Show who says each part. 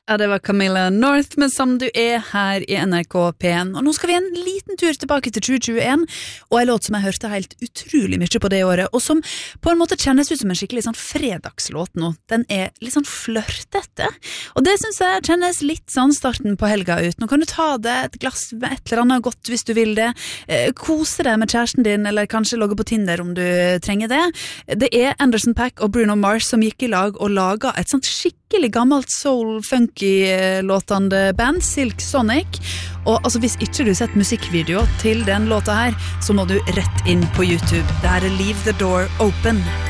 Speaker 1: Ja, det var Camilla North, men som du er her i NRK P1. Og nå skal vi en liten tur tilbake til 2021, og en låt som jeg hørte helt utrolig mye på det året, og som på en måte kjennes ut som en skikkelig sånn fredagslåt nå. Den er litt sånn flørtete, og det synes jeg kjennes litt sånn starten på helga ut. Nå kan du ta det et glass med et eller annet godt hvis du vil det, kose deg med kjæresten din, eller kanskje logge på Tinder om du trenger det. Det er Anderson .Paak og Bruno Mars som gikk i lag og laget et sånt skikkelig gammelt soul-funky-låtende band, Silk Sonic. Og altså, hvis ikke du sett musikkvideo til den låta her, så må du rett inn på YouTube. Det her er Leave the Door Open.